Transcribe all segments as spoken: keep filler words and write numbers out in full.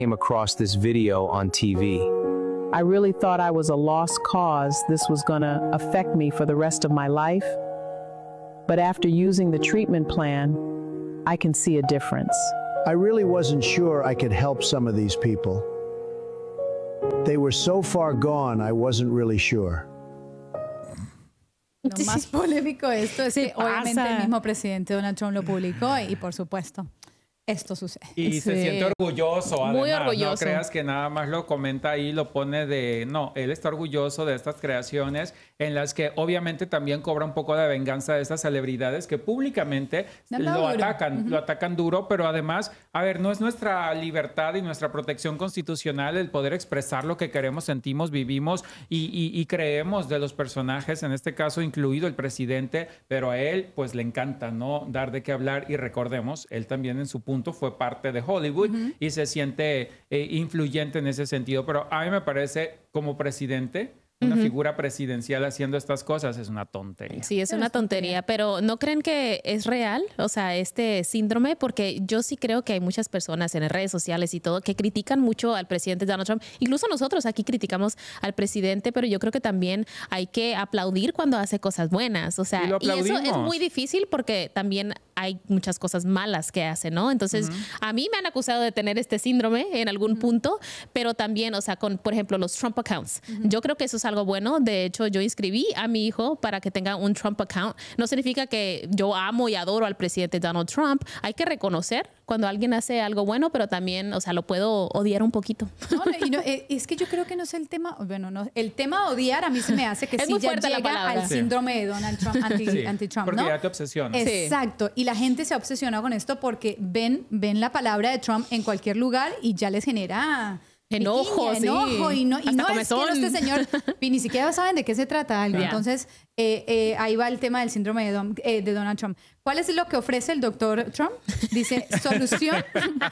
came across this video on T V. I really thought I was a lost cause. This was going to affect me for the rest of my life. But after using the treatment plan, I can see a difference. I really wasn't sure I could help some of these people. They were so far gone, I wasn't really sure. Lo más polémico de esto es que obviamente el mismo presidente Donald Trump lo publicó y por supuesto esto sucede. Y sí. se siente orgulloso, además. Muy orgulloso. No creas que nada más lo comenta ahí, lo pone de... No, él está orgulloso de estas creaciones en las que obviamente también cobra un poco de venganza de estas celebridades que públicamente No, lo duro. atacan, Uh-huh. lo atacan duro, pero además, a ver, no es nuestra libertad y nuestra protección constitucional el poder expresar lo que queremos, sentimos, vivimos y, y, y creemos de los personajes, en este caso incluido el presidente, pero a él pues le encanta, ¿no? Dar de qué hablar y recordemos, él también en su punto fue parte de Hollywood uh-huh. y se siente eh, influyente en ese sentido. Pero a mí me parece, como presidente, una uh-huh. figura presidencial haciendo estas cosas es una tontería. Sí, es una tontería, pero ¿no creen que es real? O sea, este síndrome, porque yo sí creo que hay muchas personas en las redes sociales y todo que critican mucho al presidente Donald Trump. Incluso nosotros aquí criticamos al presidente, pero yo creo que también hay que aplaudir cuando hace cosas buenas. O sea, y, y eso es muy difícil porque también hay muchas cosas malas que hace, ¿no? Entonces, uh-huh. a mí me han acusado de tener este síndrome en algún uh-huh. punto, pero también, o sea, con, por ejemplo, los Trump accounts. Uh-huh. Yo creo que eso es algo bueno. De hecho, yo inscribí a mi hijo para que tenga un Trump account. No significa que yo amo y adoro al presidente Donald Trump. Hay que reconocer cuando alguien hace algo bueno, pero también, o sea, lo pudo odiar un poquito. No, no, y no, es que yo creo que no es el tema, bueno, no, el tema odiar a mí se me hace que sí ya llega al sí. síndrome de Donald Trump, anti, sí, anti-Trump, porque ¿no? ya te obsesiona. Exacto, sí. Y la gente se obsesiona con esto porque ven, ven la palabra de Trump en cualquier lugar y ya les genera... Enojo, piquiña, enojo, sí. y no, y Hasta no comezón. es que este señor y ni siquiera saben de qué se trata algo. Yeah. Entonces, eh, eh, ahí va el tema del síndrome de, Don, eh, de Donald Trump. ¿Cuál es lo que ofrece el doctor Trump? Dice, solución,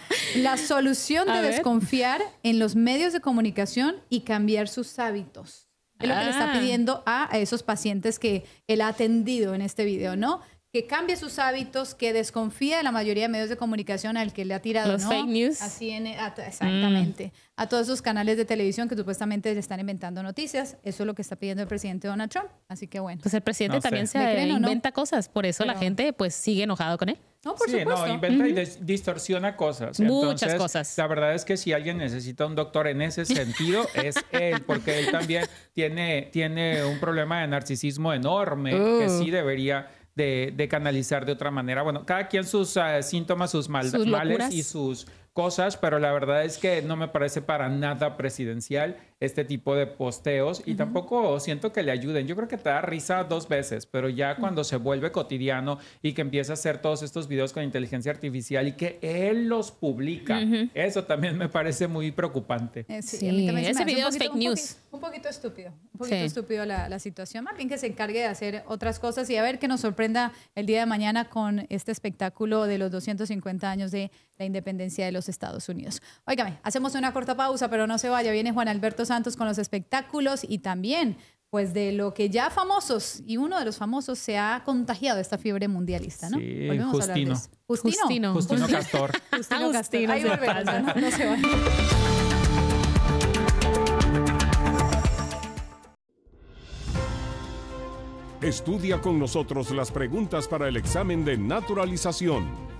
la solución de desconfiar en los medios de comunicación y cambiar sus hábitos. Es lo que ah. le está pidiendo a, a esos pacientes que él ha atendido en este video, ¿no? Que cambie sus hábitos, que desconfíe de la mayoría de medios de comunicación al que le ha tirado, los ¿no? fake news. Así en, a, exactamente. Mm. A todos esos canales de televisión que supuestamente le están inventando noticias. Eso es lo que está pidiendo el presidente Donald Trump. Así que bueno. Pues el presidente no también sé. se creen, inventa no? cosas. Por eso Pero... la gente pues sigue enojado con él. No, por sí, supuesto. no, inventa uh-huh. y des- distorsiona cosas. Muchas Entonces, cosas. La verdad es que si alguien necesita un doctor en ese sentido, es él, porque él también tiene, tiene un problema de narcisismo enorme uh. que sí debería de, de canalizar de otra manera. Bueno, cada quien sus uh, síntomas, sus, mal- sus males y sus cosas, pero la verdad es que no me parece para nada presidencial este tipo de posteos y uh-huh. tampoco siento que le ayuden. Yo creo que te da risa dos veces, pero ya cuando uh-huh. se vuelve cotidiano y que empieza a hacer todos estos videos con inteligencia artificial y que él los publica, uh-huh. eso también me parece muy preocupante. Eh, sí, sí. A mí también ese video es fake un news. Poquito, un poquito estúpido, un poquito sí. estúpido la, la situación. Más bien que se encargue de hacer otras cosas y a ver qué nos sorprenda el día de mañana con este espectáculo de los doscientos cincuenta años de la independencia de los Estados Unidos. Óigame, hacemos una corta pausa, pero no se vaya. Viene Juan Alberto Santos con los espectáculos y también, pues, de lo que ya famosos, y uno de los famosos se ha contagiado de esta fiebre mundialista, ¿no? Sí, Volvemos Justino. a hablar de eso. Justino. Justino. Justino Castor. Justino Castor. Justino Ahí se volvemos, pasa. ¿no? No se vaya. Estudia con nosotros las preguntas para el examen de naturalización.